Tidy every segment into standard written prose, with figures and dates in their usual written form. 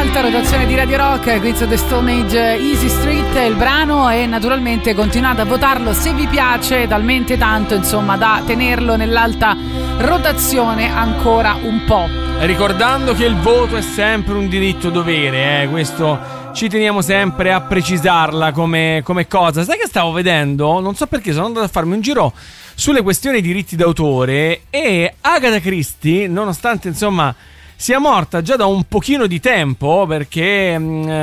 alta rotazione di Radio Rock, Queens of the Stone Age, Easy Street è il brano, e naturalmente continuate a votarlo se vi piace, talmente tanto insomma da tenerlo nell'alta rotazione ancora un po'. Ricordando che il voto è sempre un diritto dovere, questo ci teniamo sempre a precisarla come cosa. Sai che stavo vedendo? Non so perché sono andato a farmi un giro sulle questioni di diritti d'autore, e Agatha Christie, nonostante insomma sia morta già da un pochino di tempo, perché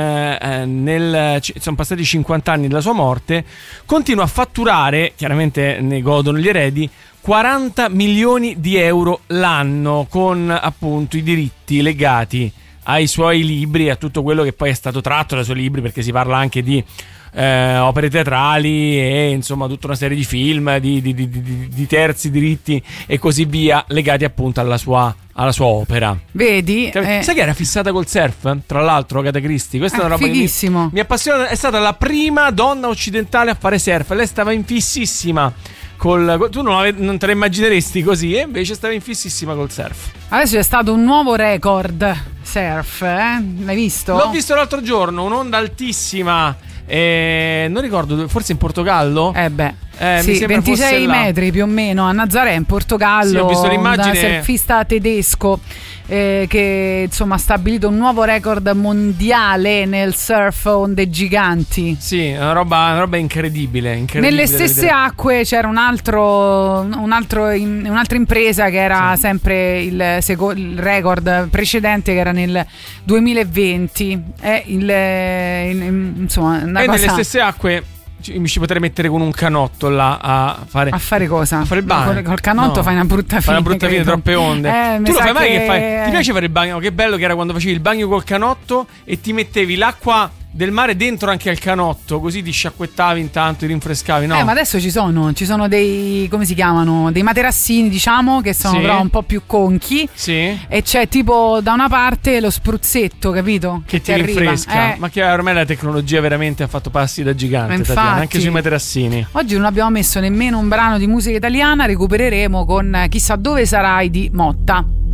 sono passati 50 anni dalla sua morte, continua a fatturare, chiaramente ne godono gli eredi, 40 milioni di euro l'anno, con appunto i diritti legati ai suoi libri, a tutto quello che poi è stato tratto dai suoi libri, perché si parla anche di opere teatrali e insomma tutta una serie di film, di terzi diritti e così via, legati appunto alla sua opera. Vedi? Sai che era fissata col surf? Tra l'altro Agatha Christie, questa è una roba fighissimo. Che mi appassiona. È stata la prima donna occidentale a fare surf. Lei stava infississima tu non te la immagineresti così, e invece stava infississima col surf. Adesso c'è stato un nuovo record surf, l'hai visto? L'ho visto l'altro giorno, un'onda altissima, non ricordo, forse in Portogallo? Sì, 26 metri più o meno a Nazaré, in Portogallo. Sì, ho visto l'immagine. Un surfista tedesco che insomma ha stabilito un nuovo record mondiale nel surf onde giganti. Sì, una roba incredibile. Nelle stesse acque c'era un'altra impresa che era sempre il record precedente, che era nel 2020. Insomma, una cosa... nelle stesse acque mi ci potrei mettere con un canotto là a fare cosa? A fare il bagno. Col canotto fai una brutta fine. Fai una brutta fine, troppe onde. Tu lo fai mai che fai? Ti piace fare il bagno? Che bello che era quando facevi il bagno col canotto e ti mettevi l'acqua del mare dentro anche al canotto, così ti sciacquettavi intanto, ti rinfrescavi, no? Ma adesso ci sono dei, come si chiamano, dei materassini, diciamo, che sono però un po' più conchi. Sì. E c'è tipo da una parte lo spruzzetto, capito? Che ti rinfresca. Ma che ormai la tecnologia veramente ha fatto passi da gigante, Tatiana, anche sui materassini. Oggi non abbiamo messo nemmeno un brano di musica italiana, recupereremo con Chissà dove sarai di Motta.